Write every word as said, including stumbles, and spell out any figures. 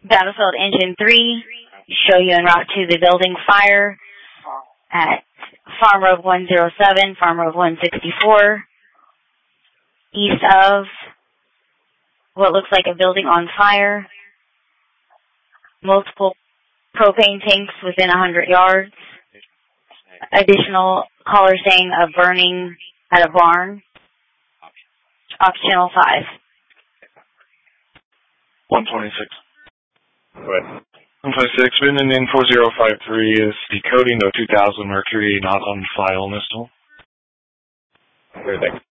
Battlefield Engine three, show you en route to the building fire at Farm Road one oh seven, Farm Road one sixty-four, east of what looks like a building on fire, multiple propane tanks within one hundred yards, additional caller saying a burning at a barn, off channel five. one twenty-six. Right. one twenty-six, Minden in four zero five three is decoding to two thousand Mercury, not on file missile. Great, thanks.